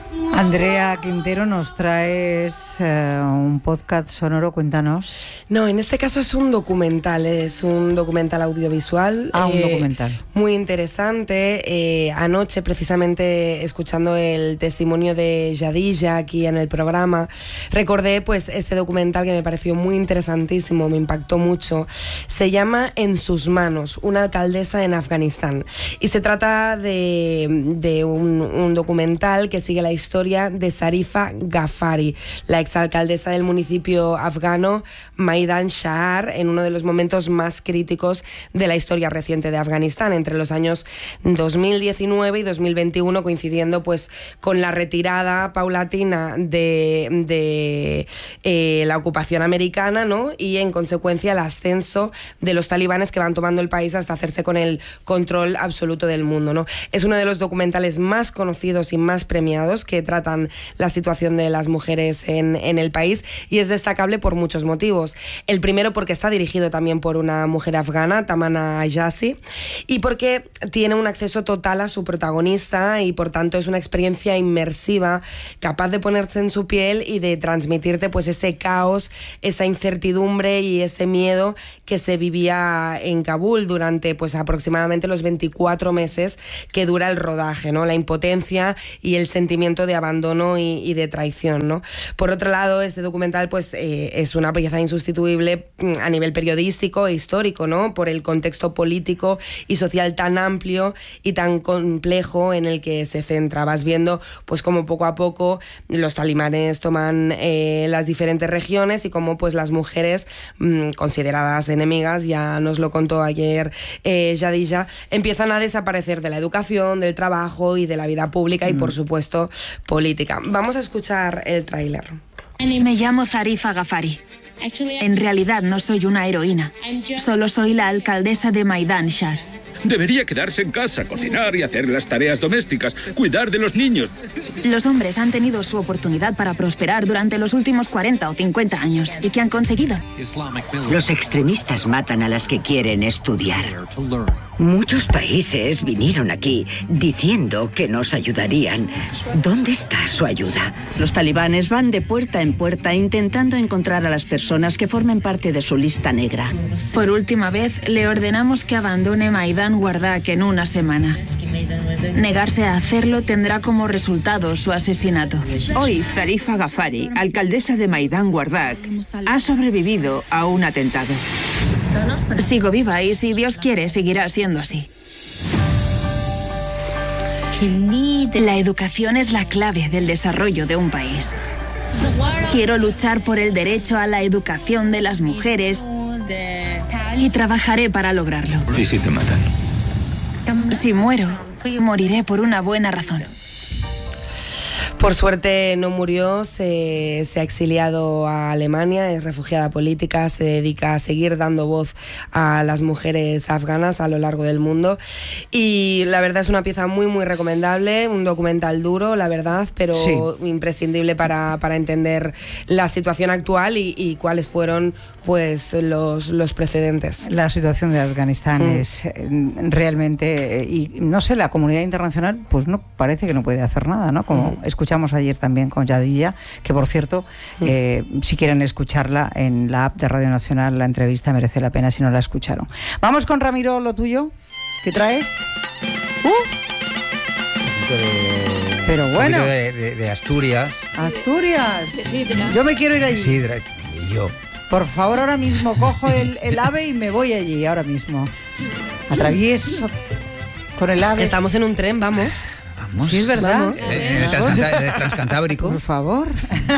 Andrea Quintero, nos traes un podcast sonoro, cuéntanos. No, en este caso es un documental audiovisual. Un documental. Muy interesante. Anoche, precisamente, escuchando el testimonio de Yadilla aquí en el programa, recordé pues este documental que me pareció muy interesantísimo, me impactó mucho. Se llama En sus manos, una alcaldesa en Afganistán. Y se trata de un documental que sigue la historia de Zarifa Ghafari, la exalcaldesa del municipio afgano Maidan Shahar, en uno de los momentos más críticos de la historia reciente de Afganistán, entre los años 2019 y 2021, coincidiendo pues con la retirada paulatina de la ocupación americana, ¿no? Y en consecuencia el ascenso de los talibanes que van tomando el país hasta hacerse con el control absoluto del mundo, ¿no? Es uno de los documentales más conocidos y más premiados que tratan la situación de las mujeres en el país, y es destacable por muchos motivos. El primero, porque está dirigido también por una mujer afgana, Tamana Ayasi, y porque tiene un acceso total a su protagonista y por tanto es una experiencia inmersiva, capaz de ponerse en su piel y de transmitirte pues ese caos, esa incertidumbre y ese miedo que se vivía en Kabul durante pues aproximadamente los 24 meses que dura el rodaje, ¿no? La impotencia y el sentimiento de abandono y de traición, ¿no? Por otro lado, este documental pues es una pieza insustituible a nivel periodístico e histórico, ¿no? Por el contexto político y social tan amplio y tan complejo en el que se centra. Vas viendo pues cómo poco a poco los talibanes toman las diferentes regiones y cómo pues las mujeres consideradas enemigas, ya nos lo contó ayer Yadilla, empiezan a desaparecer de la educación, del trabajo y de la vida pública y por supuesto política. Vamos a escuchar el tráiler. Me llamo Zarifa Ghafari. En realidad no soy una heroína. Solo soy la alcaldesa de Maidan Shahar. Debería quedarse en casa, cocinar y hacer las tareas domésticas, cuidar de los niños. Los hombres han tenido su oportunidad para prosperar durante los últimos 40 o 50 años. ¿Y qué han conseguido? Los extremistas matan a las que quieren estudiar. Muchos países vinieron aquí diciendo que nos ayudarían. ¿Dónde está su ayuda? Los talibanes van de puerta en puerta intentando encontrar a las personas que formen parte de su lista negra. Por última vez, le ordenamos que abandone Maidan Wardak en una semana. Negarse a hacerlo tendrá como resultado su asesinato. Hoy, Zarifa Ghafari, alcaldesa de Maidan Wardak, ha sobrevivido a un atentado. Sigo viva y, si Dios quiere, seguirá siendo así. La educación es la clave del desarrollo de un país. Quiero luchar por el derecho a la educación de las mujeres y trabajaré para lograrlo. ¿Y si te matan? Si muero, moriré por una buena razón. Por suerte no murió, se ha exiliado a Alemania, es refugiada política, se dedica a seguir dando voz a las mujeres afganas a lo largo del mundo y la verdad es una pieza muy muy recomendable, un documental duro, la verdad, pero sí, imprescindible para entender la situación actual y cuáles fueron pues los precedentes. La situación de Afganistán es realmente, y no sé, la comunidad internacional pues no parece que no puede hacer nada, ¿no? Como escuchamos ayer también con Yadilla, que por cierto, si quieren escucharla en la app de Radio Nacional, la entrevista merece la pena si no la escucharon. Vamos con Ramiro, lo tuyo, ¿qué traes? Pero bueno, de Asturias. Asturias. Yo me quiero ir allí. Sidra, y yo. Por favor, ahora mismo cojo el AVE y me voy allí, ahora mismo. Atravieso con el AVE. Estamos en un tren, vamos. Vamos. Sí, es verdad. En el Transcantábrico. Por favor.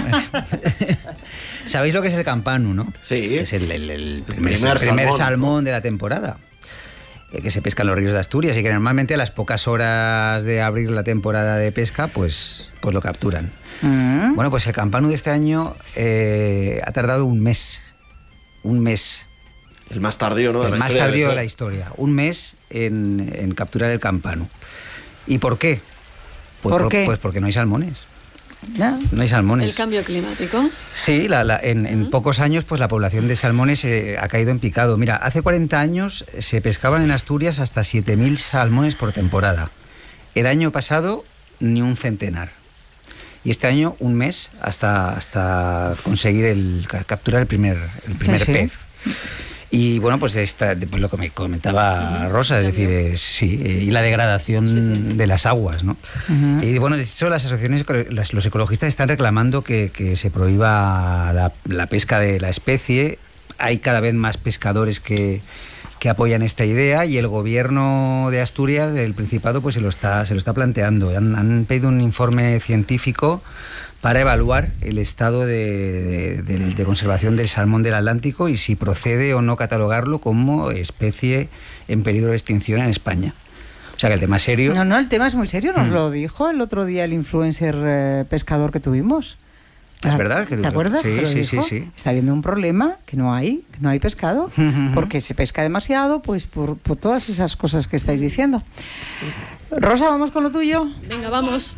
¿Sabéis lo que es el campanu, no? Sí. Es el primer salmón de la temporada. Que se pesca en los ríos de Asturias y que normalmente a las pocas horas de abrir la temporada de pesca, pues lo capturan. Bueno, pues el campanu de este año ha tardado un mes. Un mes. El más tardío, ¿no? El más tardío de la historia. Un mes en capturar el campanu. ¿Y por qué? ¿Por qué? Pues porque no hay salmones. No hay salmones. ¿El cambio climático? Sí, en pocos años pues la población de salmones ha caído en picado. Mira, hace 40 años se pescaban en Asturias hasta 7.000 salmones por temporada. El año pasado ni un centenar. Y este año un mes hasta conseguir capturar el primer pez. Y bueno, pues lo que me comentaba Rosa, es decir, y la degradación de las aguas, ¿no? Y bueno, de hecho las asociaciones, los ecologistas están reclamando que se prohíba la pesca de la especie. Hay cada vez más pescadores que apoyan esta idea, y el gobierno de Asturias, del Principado, pues se lo está planteando. Han pedido un informe científico para evaluar el estado de conservación del salmón del Atlántico y si procede o no catalogarlo como especie en peligro de extinción en España. O sea que el tema es serio. No, el tema es muy serio, nos lo dijo el otro día el influencer pescador que tuvimos. Es verdad. ¿Te acuerdas? Sí. Está habiendo un problema, que no hay pescado, porque se pesca demasiado, pues por todas esas cosas que estáis diciendo. Rosa, ¿vamos con lo tuyo? Venga, vamos.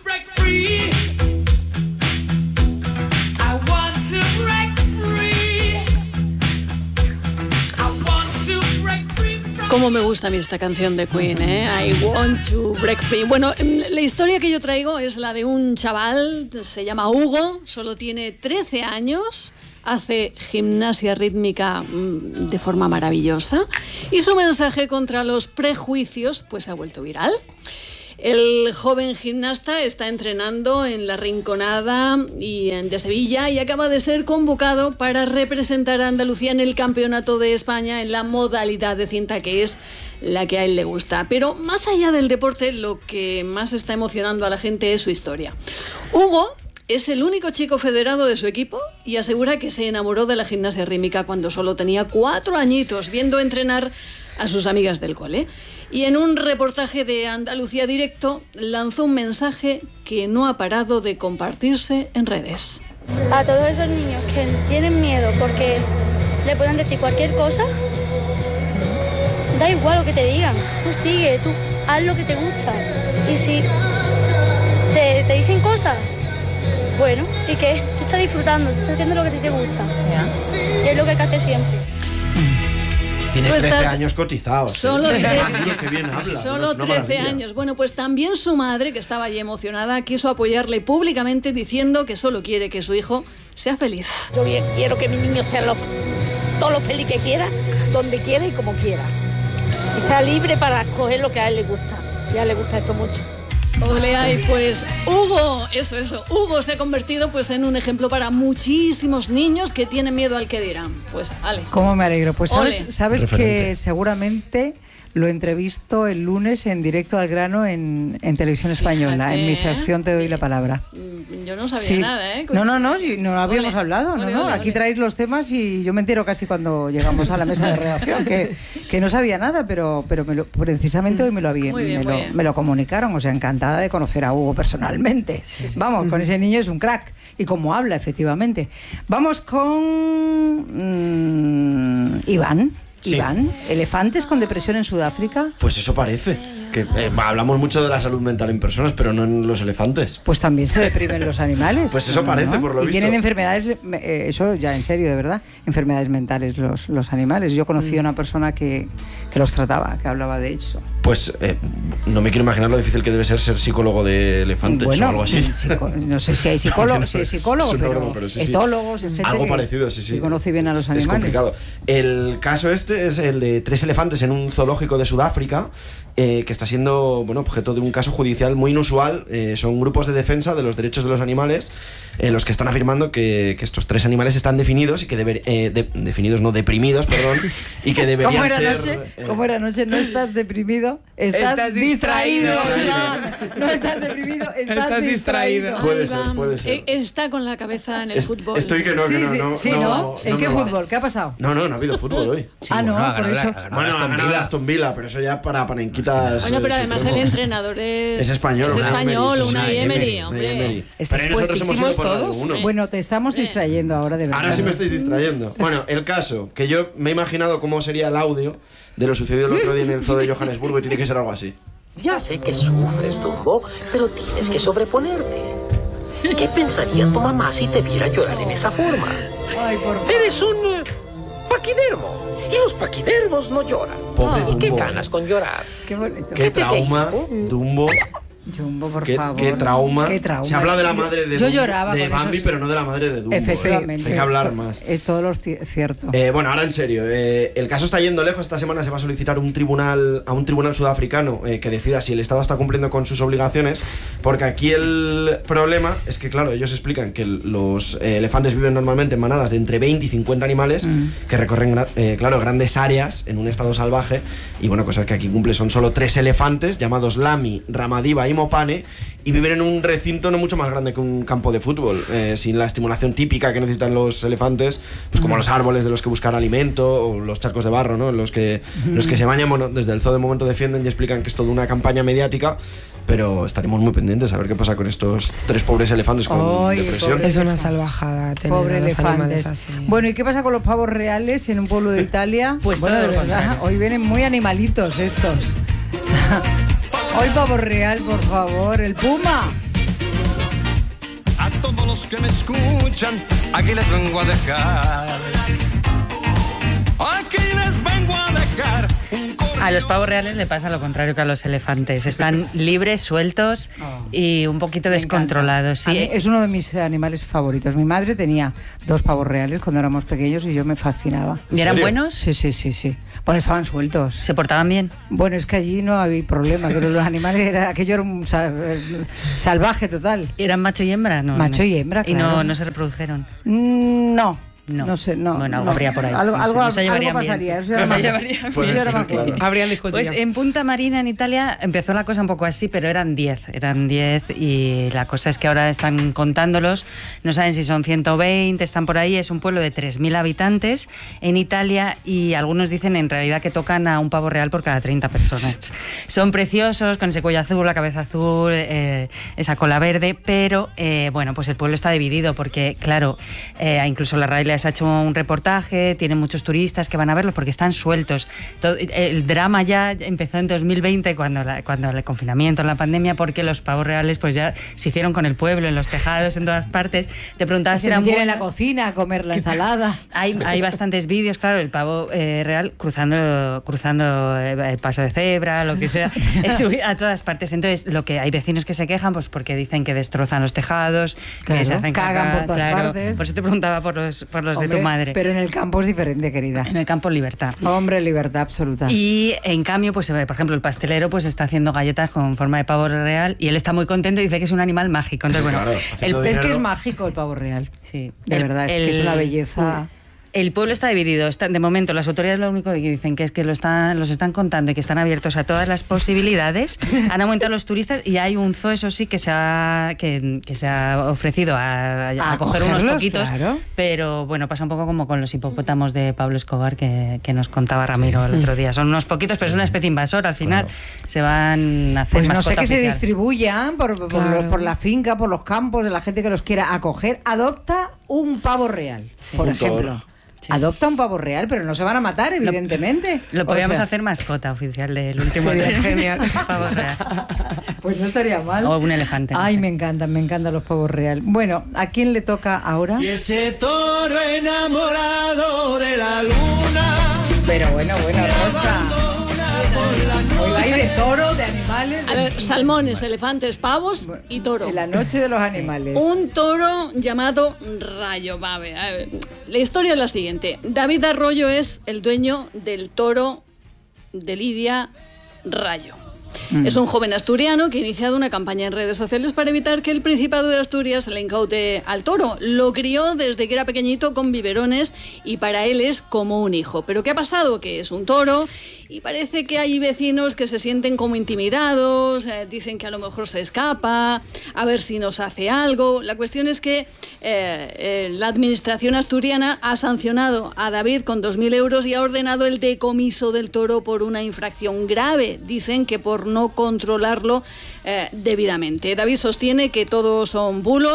Cómo me gusta a mí esta canción de Queen, ¿eh? I want to break free. Bueno, la historia que yo traigo es la de un chaval, se llama Hugo, solo tiene 13 años, hace gimnasia rítmica de forma maravillosa y su mensaje contra los prejuicios pues se ha vuelto viral. El joven gimnasta está entrenando en La Rinconada de Sevilla y acaba de ser convocado para representar a Andalucía en el Campeonato de España en la modalidad de cinta, que es la que a él le gusta. Pero más allá del deporte, lo que más está emocionando a la gente es su historia. Hugo es el único chico federado de su equipo y asegura que se enamoró de la gimnasia rítmica cuando solo tenía 4 añitos, viendo entrenar a sus amigas del cole. Y en un reportaje de Andalucía Directo lanzó un mensaje que no ha parado de compartirse en redes. A todos esos niños que tienen miedo porque le pueden decir cualquier cosa, da igual lo que te digan, tú sigue, tú haz lo que te gusta. Y si te dicen cosas, bueno, ¿y qué? Tú estás disfrutando, tú estás haciendo lo que a ti te gusta. Y es lo que hay que hacer siempre. Tiene 13 años cotizados. Solo 13, qué bien habla, solo 13 años. Bueno, pues también su madre, que estaba allí emocionada, quiso apoyarle públicamente diciendo que solo quiere que su hijo sea feliz. Yo bien quiero que mi niño sea todo lo feliz que quiera, donde quiera y como quiera. Y está libre para escoger lo que a él le gusta. Y a él le gusta esto mucho. Ole, ay, pues Hugo, eso, Hugo se ha convertido pues en un ejemplo para muchísimos niños que tienen miedo al que dirán. Pues, ale. ¿Cómo me alegro? Pues sabes que seguramente lo entrevisto el lunes en Directo al Grano en Televisión Española. En mi sección Te doy la palabra. Yo no sabía nada, ¿eh? No habíamos hablado. Aquí traéis los temas y yo me entero casi cuando llegamos a la mesa de redacción, que no sabía nada, pero precisamente hoy me lo comunicaron. O sea, encantada de conocer a Hugo personalmente. Vamos, con ese niño es un crack. Y como habla, efectivamente. Vamos con Iván. Iván, ¿elefantes con depresión en Sudáfrica? Pues eso parece. Que hablamos mucho de la salud mental en personas, pero no en los elefantes. Pues también se deprimen los animales. Pues eso parece, por lo visto. Y tienen enfermedades, eso ya en serio, de verdad, enfermedades mentales los animales. Yo conocí a una persona que los trataba, que hablaba de eso. Pues no me quiero imaginar lo difícil que debe ser psicólogo de elefantes o algo así. No sé si hay psicólogo, pero etólogos, etcétera. Algo parecido, sí. Que conoce bien a los animales. Es complicado. El caso es el de 3 elefantes en un zoológico de Sudáfrica, que está siendo objeto de un caso judicial muy inusual. Son grupos de defensa de los derechos de los animales los que están afirmando que estos 3 animales están definidos y que deprimidos, perdón, y que deberían ser... ¿Cómo era anoche? No estás deprimido, estás distraído. No estás deprimido, estás distraído. Puede ser. Está con la cabeza en el fútbol. Estoy que no. ¿En qué fútbol? ¿Qué ha pasado? No ha habido fútbol hoy. Por eso. Bueno, ha ganado Aston Villa, pero eso ya para panenquitas. Bueno, pero además el entrenador es español, Unai Emery, hombre. ¿Estáis puestísimos todos? Bueno, te estamos distrayendo ahora, de verdad. Ahora sí me estáis distrayendo. Bueno, el caso, que yo me he imaginado cómo sería el audio de lo sucedido el otro día en el zoo de Johannesburgo y tiene que ser algo así. Ya sé que sufres, Dumbo, pero tienes que sobreponerte. ¿Qué pensaría tu mamá si te viera llorar en esa forma? Ay, por favor. Eres un paquidermo. Y los paquidermos no lloran. Pobre ¿Y Dumbo. qué ganas con llorar? Qué bonito. Qué trauma, Dumbo. Jumbo, por favor. Qué trauma. Qué trauma. Se habla de la madre de, Yo lloraba de Bambi, pero no de la madre de Dumbo. Efectivamente. Hay que hablar más. Es todo lo cierto. Bueno, ahora en serio. El caso está yendo lejos. Esta semana se va a solicitar a un tribunal sudafricano que decida si el Estado está cumpliendo con sus obligaciones. Porque aquí el problema es que, claro, ellos explican que los elefantes viven normalmente en manadas de entre 20 y 50 animales que recorren, grandes áreas en un estado salvaje. Y bueno, cosas que aquí cumple son solo 3 elefantes llamados Lami, Ramadiva y Mopane, y viven en un recinto no mucho más grande que un campo de fútbol, sin la estimulación típica que necesitan los elefantes, pues como los árboles de los que buscar alimento o los charcos de barro, ¿no? Los que se bañan. Bueno, desde el zoo de momento defienden y explican que es toda una campaña mediática, pero estaremos muy pendientes a ver qué pasa con estos 3 pobres elefantes con depresión. Es una salvajada tener a los animales así. Bueno, ¿y qué pasa con los pavos reales en un pueblo de Italia? Pues bueno, de verdad, hoy vienen muy animalitos estos. Hoy pavo real, por favor, el puma. A todos los que me escuchan, aquí les vengo a dejar. Aquí les vengo a dejar. A los pavos reales le pasa lo contrario que a los elefantes. Están libres, sueltos y un poquito descontrolados. Sí. Es uno de mis animales favoritos. Mi madre tenía 2 pavos reales cuando éramos pequeños y yo me fascinaba. ¿Y eran buenos? Sí. Bueno, estaban sueltos. ¿Se portaban bien? Bueno, es que allí no había problema, que los animales aquello era un salvaje total. ¿Eran macho y hembra? No, macho y hembra, claro. ¿Y no se reprodujeron? No sé, no. Bueno, no habría por ahí. Algo se llevarían pasaría. Bien. Se llevarían bien. Habrían discutido. Pues en Punta Marina, en Italia, empezó la cosa un poco así, pero eran 10 y la cosa es que ahora están contándolos, no saben si son 120, están por ahí, es un pueblo de 3.000 habitantes en Italia y algunos dicen en realidad que tocan a un pavo real por cada 30 personas. Son preciosos, con ese cuello azul, la cabeza azul, esa cola verde, pero bueno, pues el pueblo está dividido porque, claro, incluso la RAI se ha hecho un reportaje, tienen muchos turistas que van a verlos porque están sueltos. El drama ya empezó en 2020 cuando el confinamiento, la pandemia, porque los pavos reales pues ya se hicieron con el pueblo, en los tejados, en todas partes. Te preguntabas si eran buenos. En la cocina a comer la ensalada. Hay bastantes vídeos, claro, el pavo real cruzando el paso de cebra, lo que sea, a todas partes. Entonces, hay vecinos que se quejan pues porque dicen que destrozan los tejados, que se hacen cagan por todas partes. Por eso te preguntaba por los de tu madre. Pero en el campo es diferente, querida. En el campo libertad. Hombre, libertad absoluta. Y en cambio, pues por ejemplo, el pastelero pues está haciendo galletas con forma de pavo real y él está muy contento y dice que es un animal mágico. Entonces, bueno, es que es mágico el pavo real. Sí. De verdad, es que es una belleza. El pueblo está dividido. De momento, las autoridades lo único que dicen que es que los están contando y que están abiertos a todas las posibilidades. Han aumentado los turistas y hay un zoo, eso sí, que se ha ofrecido a coger unos poquitos. Claro. Pero bueno, pasa un poco como con los hipopótamos de Pablo Escobar que nos contaba Ramiro el otro día. Son unos poquitos, pero es una especie invasora. Al final se van a hacer pues mascota no sé, que oficial. se distribuyan por la finca, por los campos, de la gente que los quiera acoger. Adopta un pavo real, por ejemplo. Sí. Adopta un pavo real, pero no se van a matar, evidentemente. Lo podríamos hacer mascota oficial del último tren. Genial. Pavo real. Pues no estaría mal. O un elefante. Ay, no sé. me encantan los pavos real. Bueno, ¿a quién le toca ahora? Y ese toro enamorado de la luna. Pero bueno, Rosa. Hoy va a ir de toro, de animales. A ver, salmones, elefantes, pavos y toro. En la noche de los animales. Un toro llamado Rayo. A ver, la historia es la siguiente. David Arroyo es el dueño del toro de Lidia Rayo. Es un joven asturiano que ha iniciado una campaña en redes sociales para evitar que el Principado de Asturias le incaute al toro. Lo crió desde que era pequeñito con biberones y para él es como un hijo. ¿Pero qué ha pasado? Que es un toro y parece que hay vecinos que se sienten como intimidados, dicen que a lo mejor se escapa, a ver si nos hace algo. La cuestión es que la administración asturiana ha sancionado a David con 2.000 euros y ha ordenado el decomiso del toro por una infracción grave. Dicen que por no controlarlo debidamente. David sostiene que todos son bulos,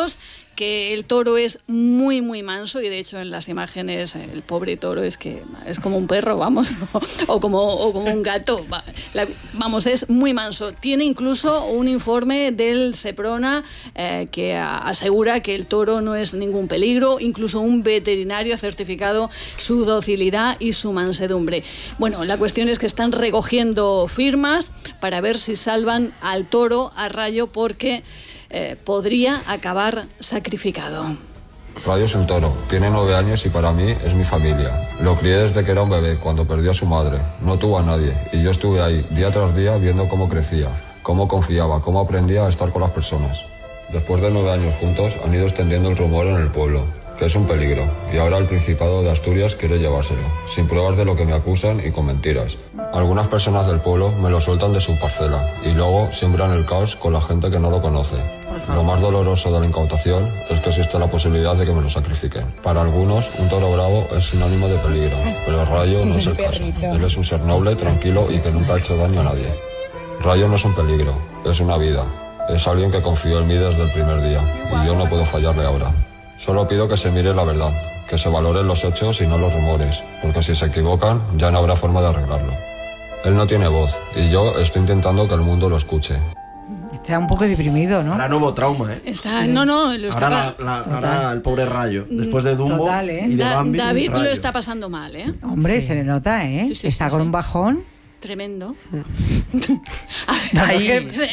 que el toro es muy, muy manso, y de hecho en las imágenes el pobre toro es como un perro, vamos, o como un gato, vamos, es muy manso. Tiene incluso un informe del Seprona que asegura que el toro no es ningún peligro, incluso un veterinario ha certificado su docilidad y su mansedumbre. Bueno, la cuestión es que están recogiendo firmas para ver si salvan al toro a Rayo, porque podría acabar sacrificado. Rayo es un toro, tiene 9 años y para mí es mi familia. Lo crié desde que era un bebé, cuando perdió a su madre. No tuvo a nadie y yo estuve ahí día tras día viendo cómo crecía, cómo confiaba, cómo aprendía a estar con las personas. Después de 9 años juntos han ido extendiendo el rumor en el pueblo, que es un peligro, y ahora el Principado de Asturias quiere llevárselo, sin pruebas de lo que me acusan y con mentiras. Algunas personas del pueblo me lo sueltan de su parcela y luego siembran el caos con la gente que no lo conoce. Lo más doloroso de la incautación es que existe la posibilidad de que me lo sacrifiquen. Para algunos, un toro bravo es sinónimo de peligro, pero Rayo no es el caso. Él es un ser noble, tranquilo y que nunca ha hecho daño a nadie. Rayo no es un peligro, es una vida. Es alguien que confió en mí desde el primer día y yo no puedo fallarle ahora. Solo pido que se mire la verdad, que se valoren los hechos y no los rumores, porque si se equivocan ya no habrá forma de arreglarlo. Él no tiene voz y yo estoy intentando que el mundo lo escuche. Está un poco deprimido, ¿no? Ahora nuevo trauma, ¿eh? Ahora el pobre Rayo, después de Dumbo y de Bambi. David Rayo lo está pasando mal, ¿eh? Hombre, se le nota, ¿eh? Sí, está con un bajón. Tremendo. Para él él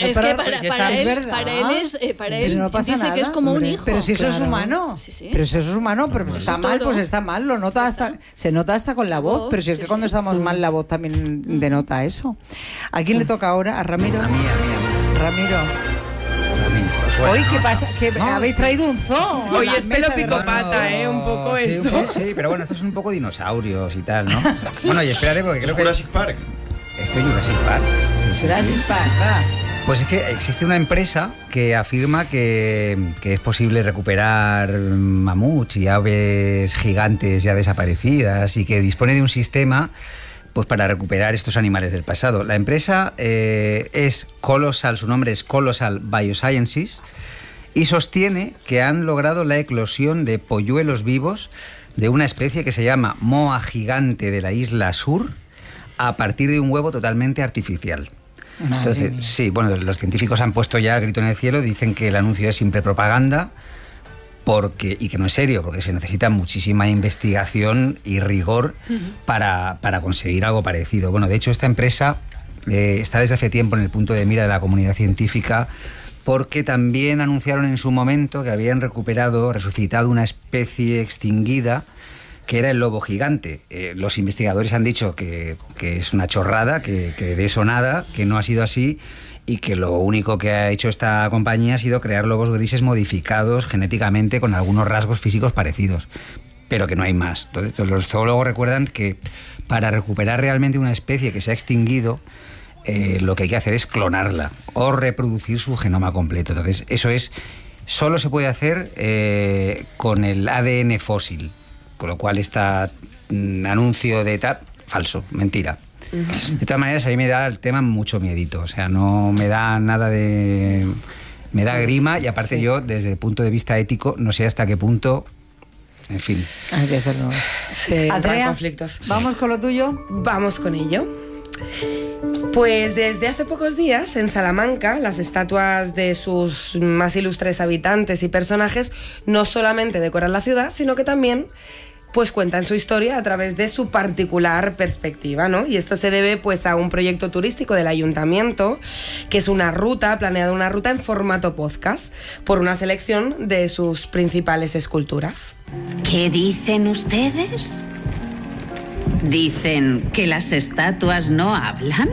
no pasa dice nada, que es como un hijo. Pero si eso es humano. Sí. Pero si eso es humano, pero pues está mal, pues está mal. Lo nota se nota hasta con la voz. Pero si es que cuando estamos mal, la voz también denota eso. ¿A quién le toca ahora? ¿A Ramiro? A mí. Ramiro. Bueno, hoy, ¿qué pasa? ¿Que habéis traído un zoo? Hoy es pelo picopata, un poco sí, esto. Sí, pero bueno, esto es un poco dinosaurios y tal, ¿no? Bueno, y espérate, porque creo que... Jurassic Park. Esto es Jurassic Park. Sí. Jurassic Park, va. Pues es que existe una empresa que afirma que es posible recuperar mamuts y aves gigantes ya desaparecidas y que dispone de un sistema pues para recuperar estos animales del pasado. La empresa es Colossal, su nombre es Colossal Biosciences, y sostiene que han logrado la eclosión de polluelos vivos de una especie que se llama moa gigante de la isla Sur a partir de un huevo totalmente artificial. Entonces, sí, bueno, los científicos han puesto ya grito en el cielo, dicen que el anuncio es simple propaganda, y que no es serio, porque se necesita muchísima investigación y rigor para conseguir algo parecido. Bueno, de hecho, esta empresa está desde hace tiempo en el punto de mira de la comunidad científica, porque también anunciaron en su momento que habían resucitado una especie extinguida, que era el lobo gigante. Los investigadores han dicho que es una chorrada, que de eso nada, que no ha sido así, y que lo único que ha hecho esta compañía ha sido crear lobos grises modificados genéticamente con algunos rasgos físicos parecidos, pero que no hay más. Entonces, los zoólogos recuerdan que para recuperar realmente una especie que se ha extinguido, lo que hay que hacer es clonarla o reproducir su genoma completo. Entonces, eso solo se puede hacer con el ADN fósil, con lo cual está anuncio de tal, falso, mentira. De todas maneras, a mí me da el tema mucho miedito, o sea, no me da nada de... me da grima, y aparte yo, desde el punto de vista ético, no sé hasta qué punto, en fin. Hay que hacerlo. Sí, Andrea, conflictos. ¿Vamos con lo tuyo? Vamos con ello. Pues desde hace pocos días, en Salamanca, las estatuas de sus más ilustres habitantes y personajes no solamente decoran la ciudad, sino que también pues cuentan su historia a través de su particular perspectiva, ¿no? Y esto se debe pues a un proyecto turístico del ayuntamiento, que es una ruta en formato podcast, por una selección de sus principales esculturas. ¿Qué dicen ustedes? ¿Dicen que las estatuas no hablan?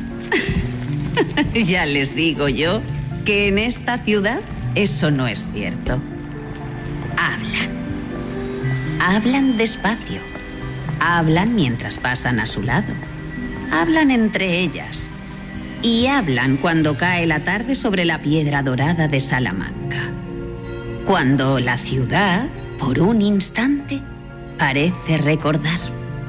Ya les digo yo que en esta ciudad eso no es cierto. Hablan despacio. Hablan mientras pasan a su lado. Hablan entre ellas. Y hablan cuando cae la tarde sobre la piedra dorada de Salamanca. Cuando la ciudad, por un instante, parece recordar.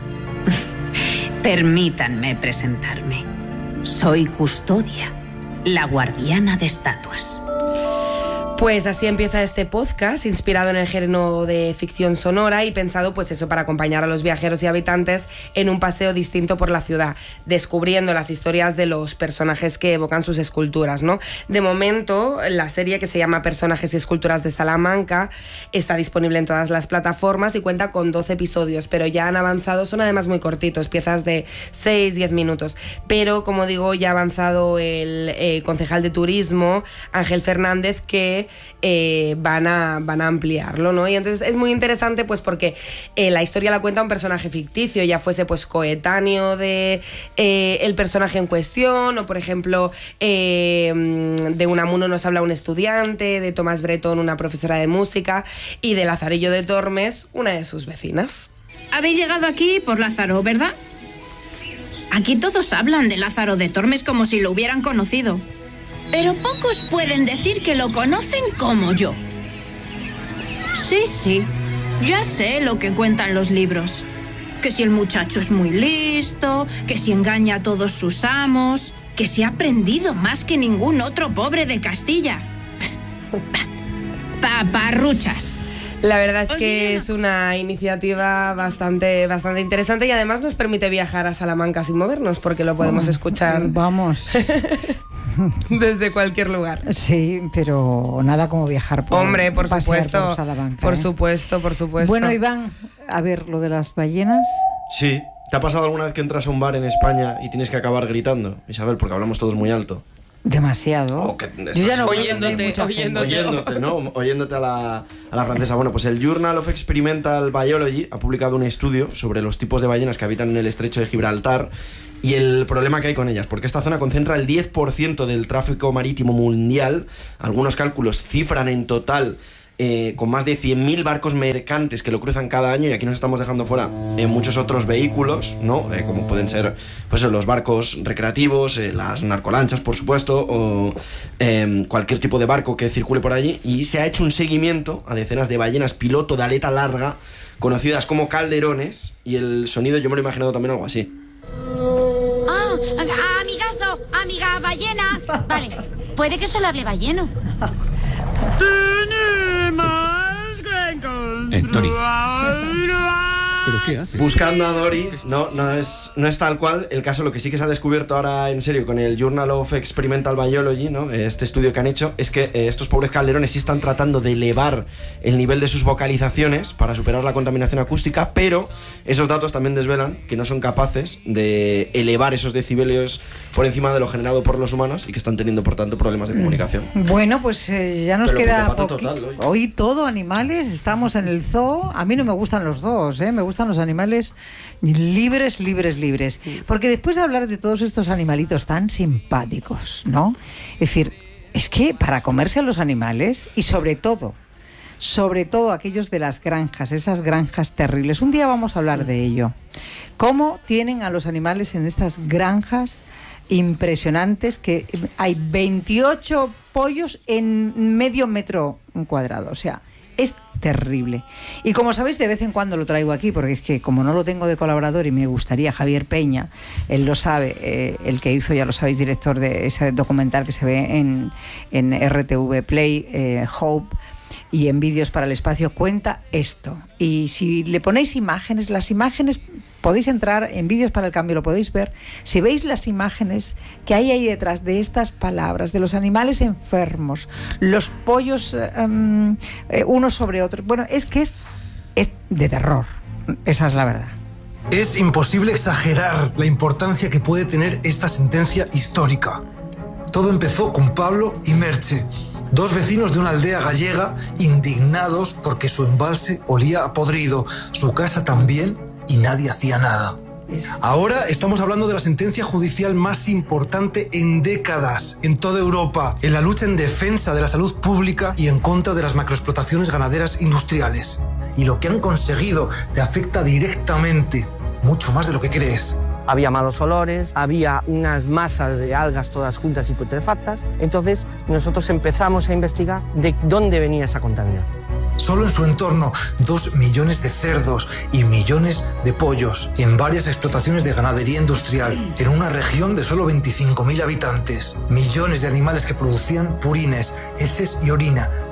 Permítanme presentarme. Soy Custodia, la guardiana de estatuas. Pues así empieza este podcast, inspirado en el género de ficción sonora y pensado pues eso para acompañar a los viajeros y habitantes en un paseo distinto por la ciudad, descubriendo las historias de los personajes que evocan sus esculturas, ¿no? De momento, la serie, que se llama Personajes y Esculturas de Salamanca, está disponible en todas las plataformas y cuenta con 12 episodios, pero ya han avanzado, son además muy cortitos, piezas de 6-10 minutos, pero como digo, ya ha avanzado el concejal de turismo, Ángel Fernández, que van a ampliarlo, ¿no? Y entonces es muy interesante pues porque la historia la cuenta un personaje ficticio, ya fuese pues coetáneo de el personaje en cuestión, o por ejemplo de Unamuno nos habla un estudiante, de Tomás Bretón una profesora de música y de Lazarillo de Tormes una de sus vecinas. Habéis llegado aquí por Lázaro, ¿verdad? Aquí todos hablan de Lázaro de Tormes como si lo hubieran conocido. Pero pocos pueden decir que lo conocen como yo. Sí, ya sé lo que cuentan los libros. Que si el muchacho es muy listo, que si engaña a todos sus amos, que si ha aprendido más que ningún otro pobre de Castilla. Paparruchas. La verdad es que es una iniciativa bastante interesante y además nos permite viajar a Salamanca sin movernos, porque lo podemos escuchar. Vamos. Desde cualquier lugar. Sí, pero nada como viajar por Hombre, por supuesto. Por Salamanca, por supuesto. Bueno, Iván, a ver, lo de las ballenas. Sí. ¿Te ha pasado alguna vez que entras a un bar en España y tienes que acabar gritando, Isabel, porque hablamos todos muy alto? Demasiado. Yo ya no oyéndote, ¿no? Oyéndote a la francesa. Bueno, pues el Journal of Experimental Biology ha publicado un estudio sobre los tipos de ballenas que habitan en el estrecho de Gibraltar y el problema que hay con ellas, porque esta zona concentra el 10% del tráfico marítimo mundial. Algunos cálculos cifran en total con más de 100.000 barcos mercantes que lo cruzan cada año, y aquí nos estamos dejando fuera muchos otros vehículos, ¿no? Como pueden ser pues, los barcos recreativos, las narcolanchas, por supuesto, o cualquier tipo de barco que circule por allí, y se ha hecho un seguimiento a decenas de ballenas piloto de aleta larga, conocidas como calderones, y el sonido yo me lo he imaginado también algo así. Amigazo, amiga ballena. Vale, puede que solo hable balleno. Tori. ¿Pero qué haces? Buscando a Dory, no es tal cual el caso. Lo que sí que se ha descubierto ahora en serio con el Journal of Experimental Biology, ¿no? Este estudio que han hecho, es que estos pobres calderones sí están tratando de elevar el nivel de sus vocalizaciones para superar la contaminación acústica, pero esos datos también desvelan que no son capaces de elevar esos decibelios por encima de lo generado por los humanos, y que están teniendo por tanto problemas de comunicación. Bueno, pues ya nos queda total, hoy todo animales, estamos en el zoo. A mí no me gustan los zoos, me gustan los animales libres. Porque después de hablar de todos estos animalitos tan simpáticos, ¿no? Es decir, es que para comerse a los animales, y sobre todo aquellos de las granjas, esas granjas terribles, un día vamos a hablar de ello. Cómo tienen a los animales en estas granjas impresionantes, que hay 28 pollos en medio metro cuadrado, o sea, es terrible. Y como sabéis, de vez en cuando lo traigo aquí, porque es que como no lo tengo de colaborador y me gustaría, Javier Peña, él lo sabe, el que hizo, ya lo sabéis, director de ese documental que se ve en RTV Play, Hope, y en Vídeos para el Espacio, cuenta esto. Y si le ponéis imágenes, las imágenes, podéis entrar en Vídeos para el Cambio, lo podéis ver. Si veis las imágenes que hay ahí detrás de estas palabras, de los animales enfermos, los pollos unos sobre otros, bueno, es que es de terror, esa es la verdad. Es imposible exagerar la importancia que puede tener esta sentencia histórica. Todo empezó con Pablo y Merche, dos vecinos de una aldea gallega indignados porque su embalse olía a podrido, su casa también, y nadie hacía nada. Ahora estamos hablando de la sentencia judicial más importante en décadas en toda Europa, en la lucha en defensa de la salud pública y en contra de las macroexplotaciones ganaderas industriales. Y lo que han conseguido te afecta directamente, mucho más de lo que crees. Había malos olores, había unas masas de algas todas juntas y putrefactas. Entonces nosotros empezamos a investigar de dónde venía esa contaminación. Solo en su entorno, 2 millones de cerdos y millones de pollos en varias explotaciones de ganadería industrial, en una región de solo 25.000 habitantes. Millones de animales que producían purines, heces y orina,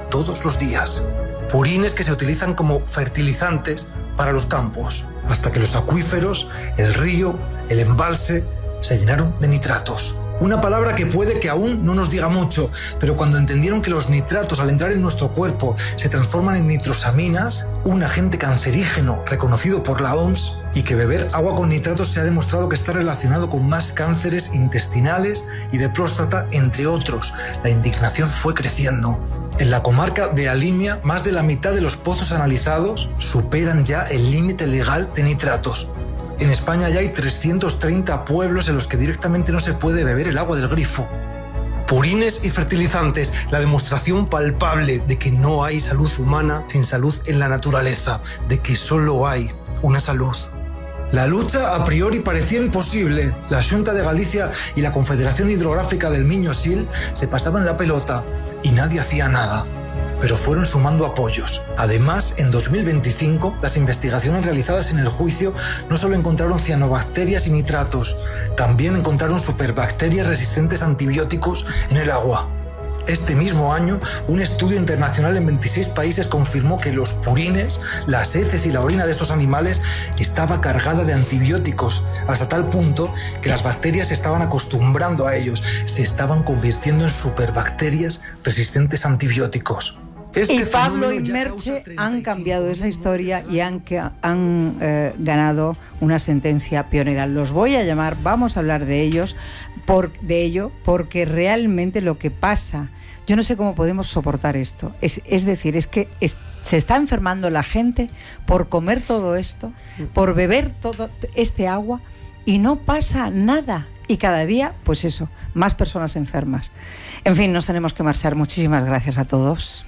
todos los días. Purines que se utilizan como fertilizantes para los campos, hasta que los acuíferos, el río, el embalse, se llenaron de nitratos. Una palabra que puede que aún no nos diga mucho, pero cuando entendieron que los nitratos al entrar en nuestro cuerpo se transforman en nitrosaminas, un agente cancerígeno reconocido por la OMS, y que beber agua con nitratos se ha demostrado que está relacionado con más cánceres intestinales y de próstata, entre otros, la indignación fue creciendo. En la comarca de Alimia, más de la mitad de los pozos analizados superan ya el límite legal de nitratos. En España ya hay 330 pueblos en los que directamente no se puede beber el agua del grifo. Purines y fertilizantes, la demostración palpable de que no hay salud humana sin salud en la naturaleza, de que solo hay una salud. La lucha a priori parecía imposible. La Xunta de Galicia y la Confederación Hidrográfica del Miño-Sil se pasaban la pelota y nadie hacía nada. Pero fueron sumando apoyos. Además, en 2025, las investigaciones realizadas en el juicio no solo encontraron cianobacterias y nitratos, también encontraron superbacterias resistentes a antibióticos en el agua. Este mismo año, un estudio internacional en 26 países confirmó que los purines, las heces y la orina de estos animales estaba cargada de antibióticos, hasta tal punto que las bacterias se estaban acostumbrando a ellos, se estaban convirtiendo en superbacterias resistentes a antibióticos. Y Pablo y Merche han cambiado esa historia y han ganado una sentencia pionera. Los voy a llamar, vamos a hablar de ello, porque realmente lo que pasa, yo no sé cómo podemos soportar esto. Es decir, es que se está enfermando la gente por comer todo esto, por beber todo este agua y no pasa nada. Y cada día, pues eso, más personas enfermas. En fin, nos tenemos que marchar. Muchísimas gracias a todos.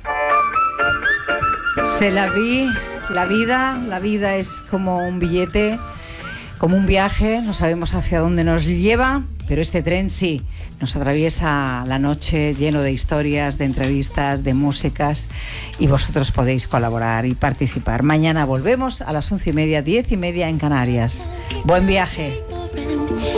La vida es como un billete, como un viaje, no sabemos hacia dónde nos lleva, pero este tren sí, nos atraviesa la noche lleno de historias, de entrevistas, de músicas, y vosotros podéis colaborar y participar. Mañana volvemos a las 11:30, 10:30 en Canarias. Buen viaje.